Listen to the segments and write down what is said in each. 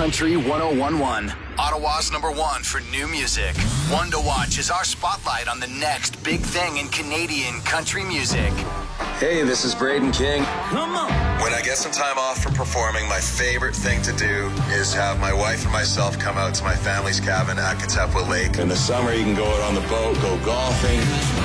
Country 101.1. Ottawa's #1 for new music. One to Watch is our spotlight on the next big thing in Canadian country music. Hey, this is Braden King. Come on. When I get some time off from performing, my favorite thing to do is have my wife and myself come out to my family's cabin at Katepwa Lake. In the summer, you can go out on the boat, go golfing.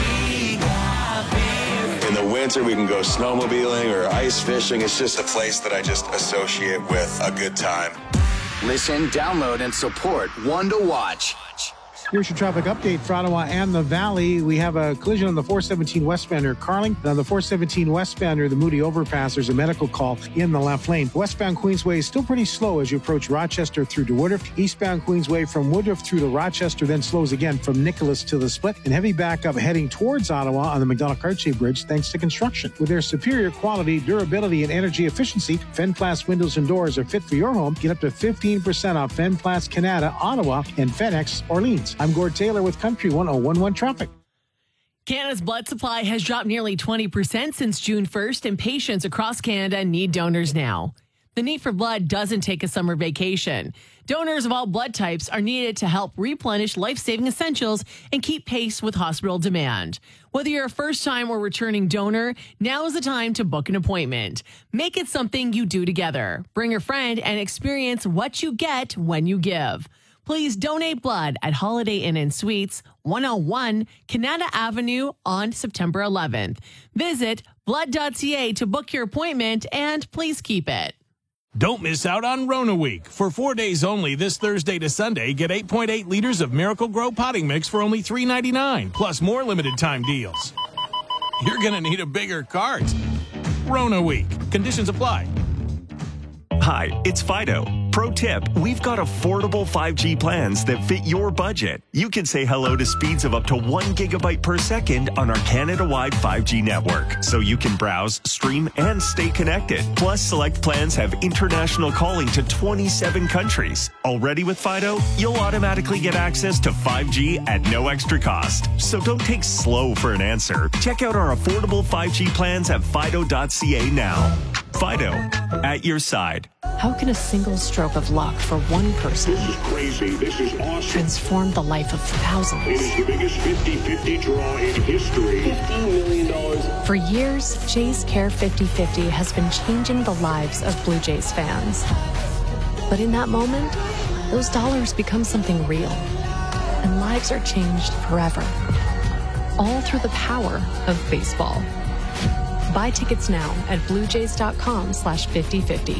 In the winter, we can go snowmobiling or ice fishing. It's just a place that I just associate with a good time. Listen, download, and support One to Watch. Here's your traffic update for Ottawa and the Valley. We have a collision on the 417 westbound near Carling. On the 417 westbound near the Moody Overpass, there's a medical call in the left lane. Westbound Queensway is still pretty slow as you approach Rochester through to Woodruff. Eastbound Queensway from Woodruff through to Rochester, then slows again from Nicholas to the Split. And heavy backup heading towards Ottawa on the McDonald-Cartier Bridge thanks to construction. With their superior quality, durability, and energy efficiency, Fenplast windows and doors are fit for your home. Get up to 15% off Fenplast Canada, Ottawa, and FedEx Orleans. I'm Gord Taylor with Country 101.1 Traffic. Canada's blood supply has dropped nearly 20% since June 1st, and patients across Canada need donors now. The need for blood doesn't take a summer vacation. Donors of all blood types are needed to help replenish life-saving essentials and keep pace with hospital demand. Whether you're a first-time or returning donor, now is the time to book an appointment. Make it something you do together. Bring a friend and experience what you get when you give. Please donate blood at Holiday Inn and Suites, 101 Canada Avenue on September 11th. Visit blood.ca to book your appointment, and please keep it. Don't miss out on Rona Week. For 4 days only, this Thursday to Sunday, get 8.8 liters of Miracle Grow potting mix for only $3.99, plus more limited time deals. You're going to need a bigger cart. Rona Week. Conditions apply. Hi, it's Fido. Pro tip, we've got affordable 5G plans that fit your budget. You can say hello to speeds of up to 1 gigabyte per second on our Canada-wide 5G network, so you can browse, stream, and stay connected. Plus, select plans have international calling to 27 countries. Already with Fido, you'll automatically get access to 5G at no extra cost. So don't take slow for an answer. Check out our affordable 5G plans at fido.ca now. Fido, at your side. How can a single stroke of luck for one person This is crazy. This is awesome. transform the life of thousands? It is the biggest 50-50 draw in history. $50 million. For years, Jays Care 50-50 has been changing the lives of Blue Jays fans. But in that moment, those dollars become something real. And lives are changed forever. All through the power of baseball. Buy tickets now at bluejays.com/5050.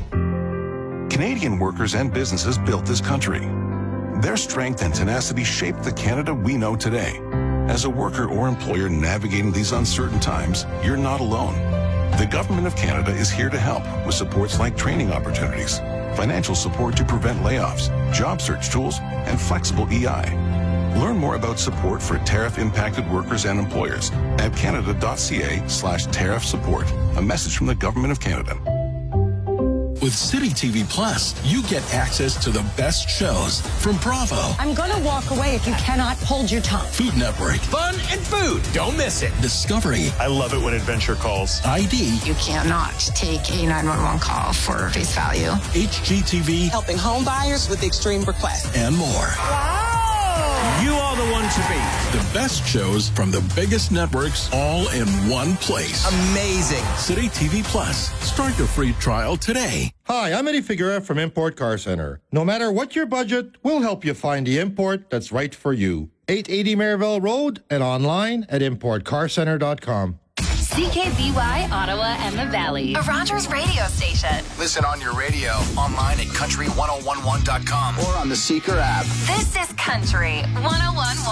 Canadian workers and businesses built this country. Their strength and tenacity shaped the Canada we know today. As a worker or employer navigating these uncertain times, you're not alone. The Government of Canada is here to help with supports like training opportunities, financial support to prevent layoffs, job search tools, and flexible EI. Learn more about support for tariff-impacted workers and employers at canada.ca/tariff support. A message from the Government of Canada. With City TV Plus, you get access to the best shows from Bravo. I'm going to walk away if you cannot hold your tongue. Food Network. Fun and food. Don't miss it. Discovery. I love it when Adventure calls. ID. You cannot take a 911 call for face value. HGTV. Helping home buyers with extreme requests. And more. Wow. You are the one to beat. The best shows from the biggest networks all in one place. Amazing. City TV Plus. Start your free trial today. Hi, I'm Eddie Figueroa from Import Car Center. No matter what your budget, we'll help you find the import that's right for you. 880 Maryville Road and online at importcarcenter.com. CKBY Ottawa and the Valley, a Rogers radio station. Listen on your radio, online at country1011.com or on the Seeker app. This is Country 101.1.